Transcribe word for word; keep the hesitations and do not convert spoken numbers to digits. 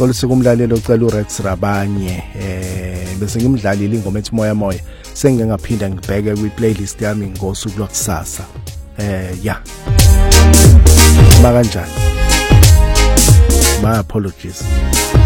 ngixolisa kumlaleli ocela uRex Rabanye eh bese ngimdlalile ingoma ethi moya moya sengike ngaphinda ngibheke kwi playlist yami ngosuku lwakusasa eh ya ma kanjani. My apologies.